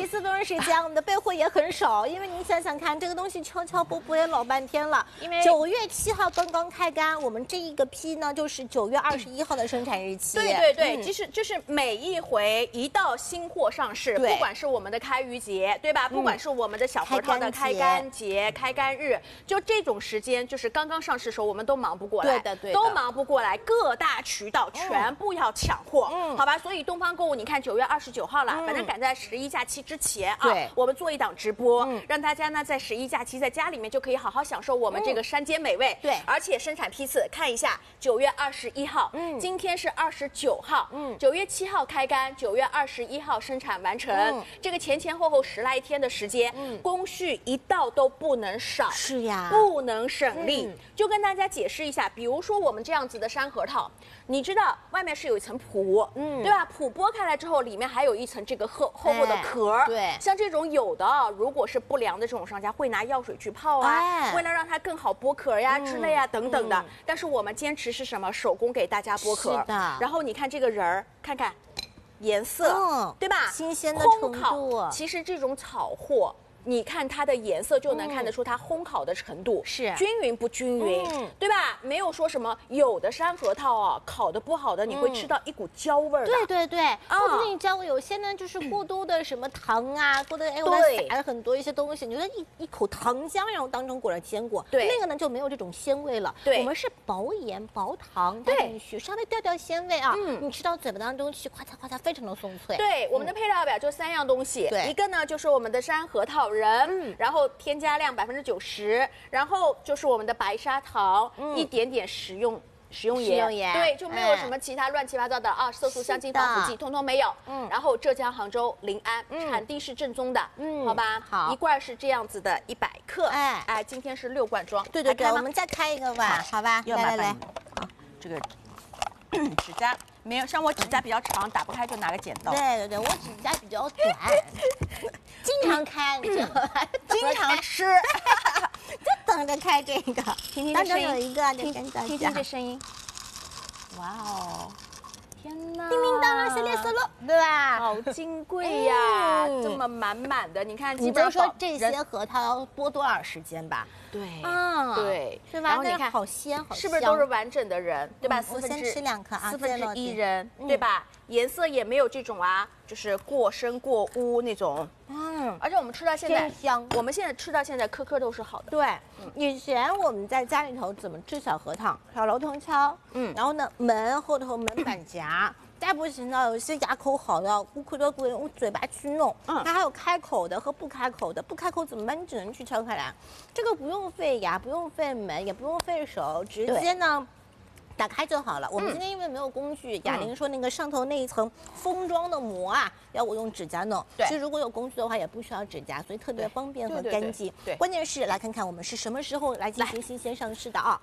14分钟时间，我们的备货也很少，因为你想想看，这个东西悄悄播播也老半天了。因为9月7号刚刚开干，我们这一个批呢就是9月21号的生产日期。 对，就是每一回一到新货上市，不管是我们的开渔节，对吧？不管是我们的小核桃的开干节、开干日，就这种时间，就是刚刚上市的时候，我们都忙不过来， 对的， 都忙不过来，各大渠道全部要抢货，好吧？所以东方购物，你看9月29号了，反正赶在11假期之前啊，我们做一档直播，让大家呢在11假期在家里面就可以好好享受我们这个山间美味。 对， 而且生产批次看一下，9月21号，今天是29号，9月7号开干，9月21号生产完成，这个前后10来天的时间，工序一道都不能少， 是呀， 不能省力。就跟大家解释一下，比如说我们这样子的山核桃，你知道外面是有一层脯，对吧？脯剥开来之后，里面还有一层这个厚厚的壳。 对， 像这种有的啊，如果是不良的这种商家，会拿药水去泡啊，为了让它更好剥壳呀之类啊等等的。但是我们坚持是什么？手工给大家剥壳。 是的。 然后你看这个仁儿，看看颜色，对吧？ 新鲜的程度。 其实这种草货，你看它的颜色就能看得出它烘烤的程度是均匀不均匀，对吧？没有说什么有的山核桃啊，烤的不好的，你会吃到一股焦味儿的。 对，我跟你讲，有些呢就是过多的什么糖啊，过多我撒了很多一些东西，你觉得一口糖浆，然后当成果仁坚果，那个呢就没有这种鲜味了。我们是薄盐薄糖加进去，稍微调鲜味啊，你吃到嘴巴当中去，夸嚓非常的松脆。 对，我们的配料表就3样东西，一个呢就是我们的山核桃仁，然后添加量90%，然后就是我们的白砂糖，一点点食用盐，对，就没有什么其他乱七八糟的啊，色素、香精、防腐剂，通通没有。然后浙江杭州临安，产地是正宗的，好吧？ 好， 一罐是这样子的100克，哎，今天是6罐装， 对，我们再开一个吧，好吧？来， 好，这个指甲没有，像我指甲比较长，打不开就拿个剪刀。 对，我指甲比较短，经常开，你知道吗？ 经常吃， 就等着开这个。 听这声音， 有一个，听这声音，哇哦！天哪！ 叮叮当当，小脸色了，对吧？ 好金贵呀，这么满满的，你看， 你就说这些核桃要剥多少时间吧？ 对， 对，是吧？ 然后你看， 好鲜，好香， 是不是都是完整的仁，对吧？ 我先吃2颗啊 1/4仁，对吧？颜色也没有这种啊，就是过深过乌那种。而且我们吃到现在香， 我们现在吃到现在颗颗都是好的。 对，以前我们在家里头怎么吃小核桃？小楼头敲，然后呢门后头门板夹。再不行呢，有些牙口好的，顾客都用嘴巴去弄。它还有开口的和不开口的，不开口怎么办？你只能去敲开来。这个不用费牙，不用费门，也不用费手，直接呢打开就好了。我们今天因为没有工具，雅玲说那个上头那一层封装的膜啊，要我用指甲弄。其实如果有工具的话，也不需要指甲，所以特别方便和干净。关键是来看看我们是什么时候来进行新鲜上市的啊。